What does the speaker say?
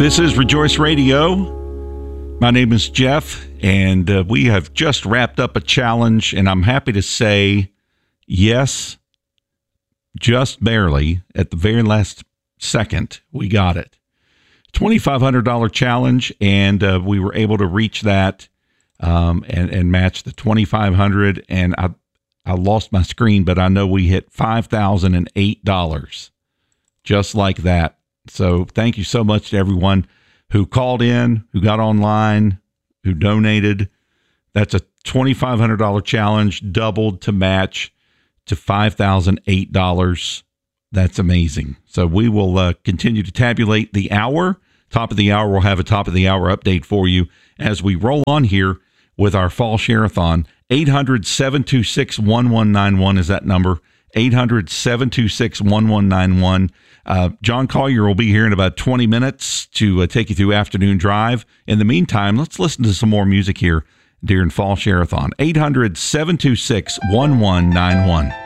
This is Rejoice Radio. My name is Jeff, and we have just wrapped up a challenge, and I'm happy to say, yes, just barely, at the very last second, we got it. $2,500 challenge, and we were able to reach that and match the $2,500, and I lost my screen, but I know we hit $5,008, just like that. So thank you so much to everyone who called in, who got online, who donated. That's a $2,500 challenge doubled to match to $5,008. That's amazing. So we will continue to tabulate the hour. Top of the hour, we'll have a top of the hour update for you as we roll on here with our fall share-a-thon. 800-726-1191 is that number. 800-726-1191. John Collier will be here in about 20 minutes to take you through Afternoon Drive. In the meantime, let's listen to some more music here during Fall Share-a-thon. 800-726-1191.